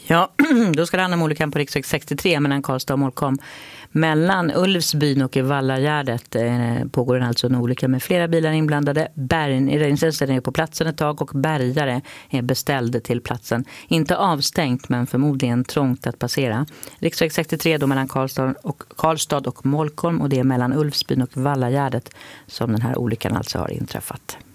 Ja, då ska det handla om olyckan på riksväg 63 mellan Karlstad och Molkom. Mellan Ulvsbyn och Vallagärdet pågår alltså en olycka med flera bilar inblandade. Räddningstjänsten är på platsen ett tag och bärgare är beställd till platsen. Inte avstängt men förmodligen trångt att passera. Riksväg 63 då mellan Karlstad och Molkom, och det är mellan Ulvsbyn och Vallagärdet som den här olyckan alltså har inträffat.